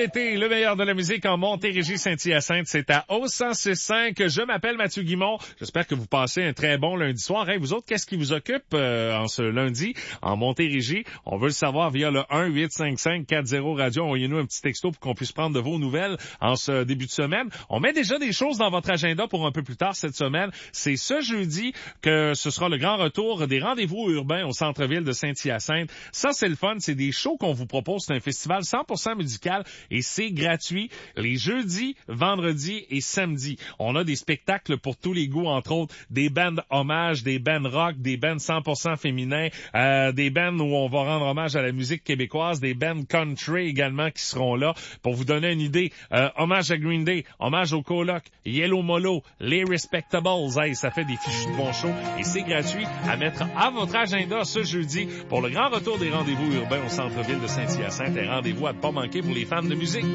l'été, le meilleur de la musique en Montérégie, Saint-Hyacinthe, c'est à au 106.5. Je m'appelle Mathieu Guimond. J'espère que vous passez un très bon lundi soir. Hey, vous autres, qu'est-ce qui vous occupe en ce lundi en Montérégie? On veut le savoir via le 1-855-40-radio. Envoyez-nous un petit texto pour qu'on puisse prendre de vos nouvelles en ce début de semaine. On met déjà des choses dans votre agenda pour un peu plus tard cette semaine. C'est ce jeudi que ce sera le grand retour des rendez-vous urbains au centre-ville de Saint-Hyacinthe. Ça, c'est le fun. C'est des shows qu'on vous propose. C'est un festival 100% musical et c'est gratuit les jeudis, vendredis et samedis. On a des spectacles pour tous les goûts, entre autres des bands hommages, des bands rock, des bands 100% féminins, des bands où on va rendre hommage à la musique québécoise, des bands country également qui seront là. Pour vous donner une idée, hommage à Green Day, hommage au Coloc, Yellow Molo, les Respectables. Hey, ça fait des fichus de bons shows et c'est gratuit à mettre à votre agenda ce jeudi pour le grand retour des rendez-vous urbains au centre-ville de Saint-Hyacinthe. Un rendez-vous à ne pas manquer pour les fans de musique.